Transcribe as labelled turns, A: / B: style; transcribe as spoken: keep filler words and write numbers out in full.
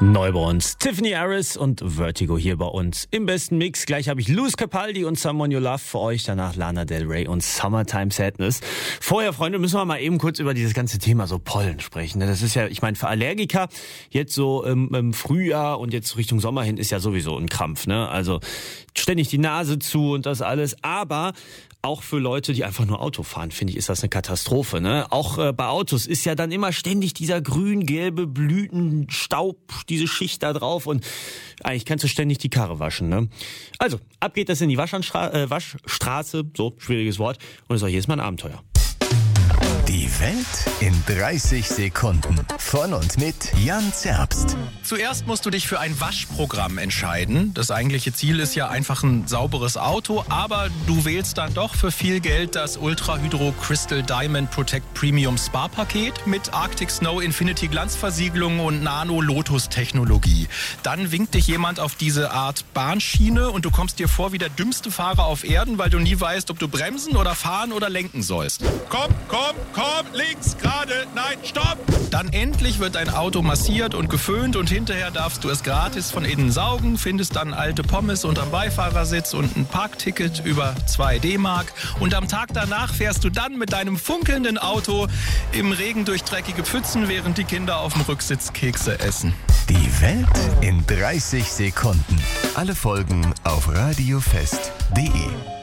A: Neu bei uns Tiffany Harris und Vertigo hier bei uns im besten Mix. Gleich habe ich Luz Capaldi und Someone You Love für euch. Danach Lana Del Rey und Summertime Sadness. Vorher, Freunde, müssen wir mal eben kurz über dieses ganze Thema so Pollen sprechen. Das ist ja, ich meine, für Allergiker jetzt so im, im Frühjahr und jetzt Richtung Sommer hin ist ja sowieso ein Krampf, ne? Also ständig die Nase zu und das alles. Aber auch für Leute, die einfach nur Auto fahren, finde ich, ist das eine Katastrophe, ne? Auch äh, bei Autos ist ja dann immer ständig dieser grün-gelbe Blütenstaub, diese Schicht da drauf und eigentlich kannst du ständig die Karre waschen, ne? Also, ab geht das in die Waschanstra- äh, Waschstraße, so, schwieriges Wort, und ist auch jedes Mal ein Abenteuer.
B: Die Welt in dreißig Sekunden. Von und mit Jan Zerbst.
C: Zuerst musst du dich für ein Waschprogramm entscheiden. Das eigentliche Ziel ist ja einfach ein sauberes Auto, aber du wählst dann doch für viel Geld das Ultra Hydro Crystal Diamond Protect Premium Spa Paket mit Arctic Snow Infinity Glanzversiegelung und Nano Lotus Technologie. Dann winkt dich jemand auf diese Art Bahnschiene und du kommst dir vor wie der dümmste Fahrer auf Erden, weil du nie weißt, ob du bremsen oder fahren oder lenken sollst.
D: Komm, komm, komm, links, gerade, nein, stopp!
C: Dann endlich wird dein Auto massiert und geföhnt und hinterher darfst du es gratis von innen saugen, findest dann alte Pommes unterm Beifahrersitz und ein Parkticket über zwei D-Mark. Und am Tag danach fährst du dann mit deinem funkelnden Auto im Regen durch dreckige Pfützen, während die Kinder auf dem Rücksitz Kekse essen.
B: Die Welt in dreißig Sekunden. Alle Folgen auf radiofest punkt de.